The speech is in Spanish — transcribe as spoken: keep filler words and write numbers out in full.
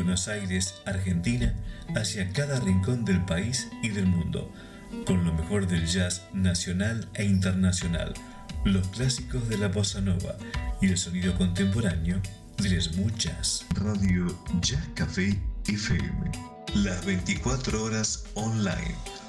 Buenos Aires, Argentina, hacia cada rincón del país y del mundo, con lo mejor del jazz nacional e internacional, los clásicos de la bossa nova y el sonido contemporáneo de las muchas. Radio Jazz Café F M, las veinticuatro horas online.